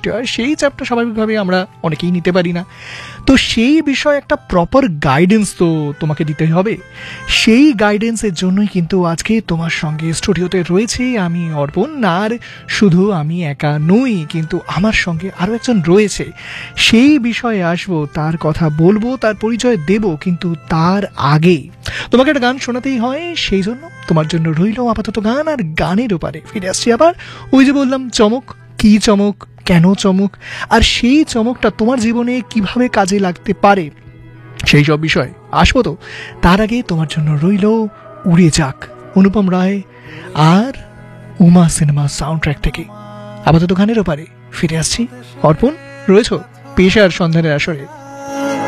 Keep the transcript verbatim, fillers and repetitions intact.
সৃষ্টি হয়, সেই চাপটা স্বাভাবিকভাবে আমরা অনেকেই নিতে পারি না। তো সেই বিষয়ে একটা প্রপার গাইডেন্স তো তোমাকে দিতে হবে। সেই গাইডেন্সের জন্যই কিন্তু আজকে তোমার সঙ্গে স্টুডিওতে রয়েছে আমি অর্পণ। আর শুধু আমি একা নই, কিন্তু আমার সঙ্গে আরও একজন রয়েছে। সেই বিষয়ে আসবো, তার কথা বলবো, তার পরিচয় দেব, কিন্তু তার আগে তোমাকে একটা গান শোনাতেই হয়। সেই জন্য তোমার জন্য রইল আপাতত গান, আর গানের ওপারে ফিরে আসছি আবার। ওই যে বললাম চমক, কি চমক, কেন চমক, আর সেই চমকটা তোমার জীবনে কিভাবে কাজে লাগতে পারে, সেই সব বিষয় আসবো। তো তার আগে তোমার জন্য রইল উড়ে যাক, অনুপম রায় আর উমা সিনেমা সাউন্ড ট্র্যাক থেকে। আপাতত গানের ওপারে ফিরে আসছি। অর্পণ, রয়েছ পেশার সন্ধানের আসরে।